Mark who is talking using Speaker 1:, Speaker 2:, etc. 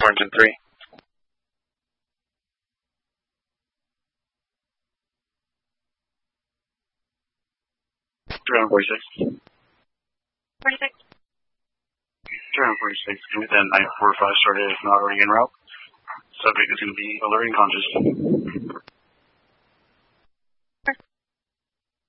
Speaker 1: Warrington 3. 346.
Speaker 2: 46.
Speaker 1: 346, commit that 945 started not already en route. Subject is going to be alert and conscious.